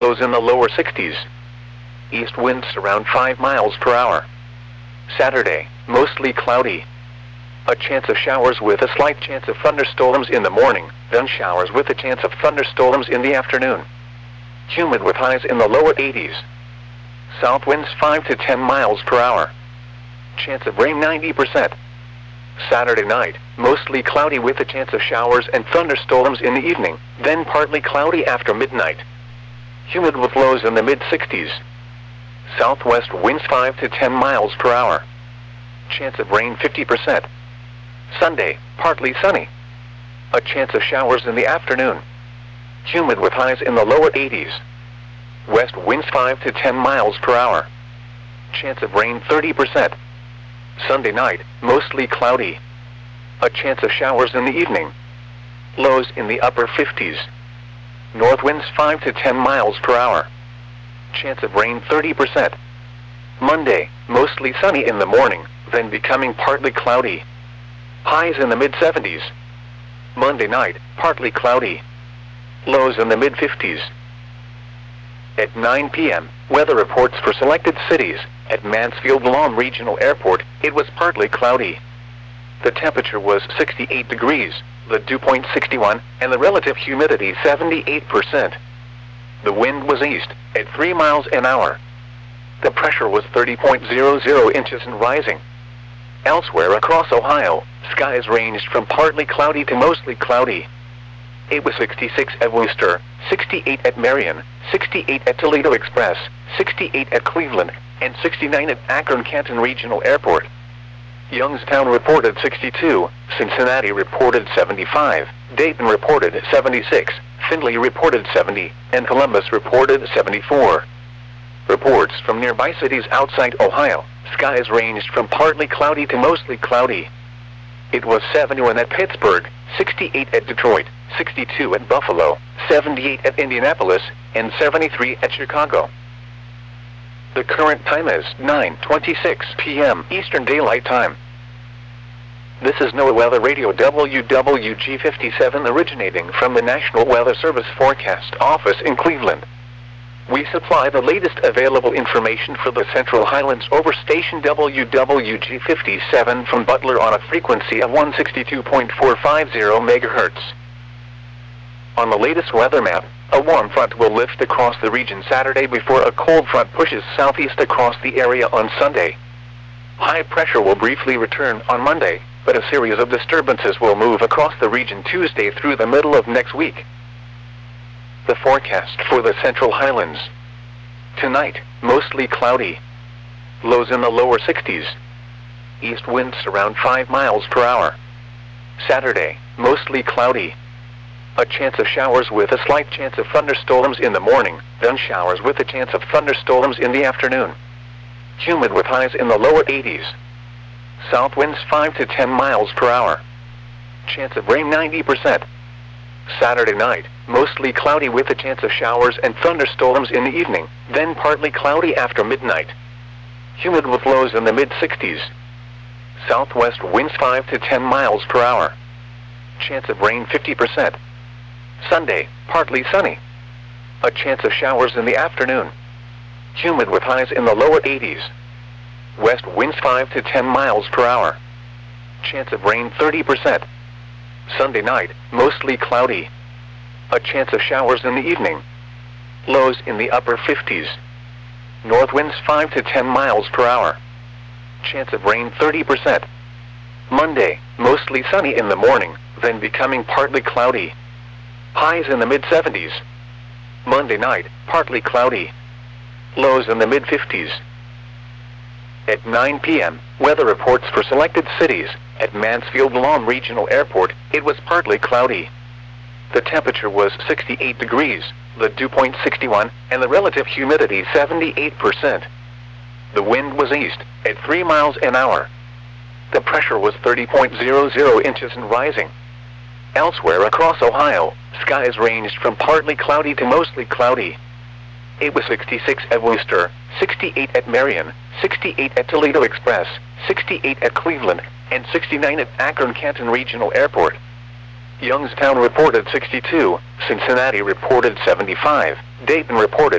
lows in the lower 60s. East winds around 5 miles per hour. Saturday, mostly cloudy. A chance of showers with a slight chance of thunderstorms in the morning, then showers with a chance of thunderstorms in the afternoon. Humid with highs in the lower 80s. South winds 5 to 10 miles per hour. Chance of rain 90%. Saturday night, mostly cloudy with a chance of showers and thunderstorms in the evening, then partly cloudy after midnight. Humid with lows in the mid-60s. Southwest winds 5 to 10 miles per hour. Chance of rain 50%. Sunday, partly sunny. A chance of showers in the afternoon. Humid with highs in the lower 80s. West winds 5 to 10 miles per hour. Chance of rain 30%. Sunday night, mostly cloudy. A chance of showers in the evening. Lows in the upper 50s. North winds 5 to 10 miles per hour. Chance of rain 30%. Monday, mostly sunny in the morning, then becoming partly cloudy. Highs in the mid-70s. Monday night, partly cloudy. Lows in the mid-50s. At 9 p.m., weather reports for selected cities. At Mansfield Lawn Regional Airport, it was partly cloudy. The temperature was 68 degrees, the dew point 61, and the relative humidity 78%. The wind was east, at 3 miles an hour. The pressure was 30.00 inches and rising. Elsewhere across Ohio, skies ranged from partly cloudy to mostly cloudy. It was 66 at Wooster, 68 at Marion, 68 at Toledo Express, 68 at Cleveland, and 69 at Akron-Canton Regional Airport. Youngstown reported 62, Cincinnati reported 75, Dayton reported 76, Findlay reported 70, and Columbus reported 74. Reports from nearby cities outside Ohio, skies ranged from partly cloudy to mostly cloudy. It was 71 at Pittsburgh, 68 at Detroit, 62 at Buffalo, 78 at Indianapolis, and 73 at Chicago. The current time is 9:26 p.m. Eastern Daylight Time. This is NOAA Weather Radio WWG57 originating from the National Weather Service Forecast Office in Cleveland. We supply the latest available information for the Central Highlands over station WWG57 from Butler on a frequency of 162.450 MHz. On the latest weather map, a warm front will lift across the region Saturday before a cold front pushes southeast across the area on Sunday. High pressure will briefly return on Monday, but a series of disturbances will move across the region Tuesday through the middle of next week. The forecast for the Central Highlands. Tonight, mostly cloudy. Lows in the lower 60s. East winds around 5 miles per hour. Saturday, mostly cloudy. A chance of showers with a slight chance of thunderstorms in the morning, then showers with a chance of thunderstorms in the afternoon. Humid with highs in the lower 80s. South winds 5 to 10 miles per hour. Chance of rain 90%. Saturday night, mostly cloudy with a chance of showers and thunderstorms in the evening, then partly cloudy after midnight. Humid with lows in the mid-60s. Southwest winds 5 to 10 miles per hour. Chance of rain 50%. Sunday, partly sunny. A chance of showers in the afternoon. Humid with highs in the lower 80s. West winds 5 to 10 miles per hour. Chance of rain 30%. Sunday night, mostly cloudy. A chance of showers in the evening. Lows in the upper 50s. North winds 5 to 10 miles per hour. Chance of rain 30%. Monday, mostly sunny in the morning, then becoming partly cloudy. Highs in the mid-70s. Monday night, partly cloudy. Lows in the mid-50s. At 9 p.m., weather reports for selected cities. At Mansfield Lawn Regional Airport, it was partly cloudy. The temperature was 68 degrees, the dew point 61, and the relative humidity 78%. The wind was east, at 3 miles an hour. The pressure was 30.00 inches and rising. Elsewhere across Ohio, skies ranged from partly cloudy to mostly cloudy. It was 66 at Wooster, 68 at Marion, 68 at Toledo Express, 68 at Cleveland, and 69 at Akron-Canton Regional Airport. Youngstown reported 62, Cincinnati reported 75, Dayton reported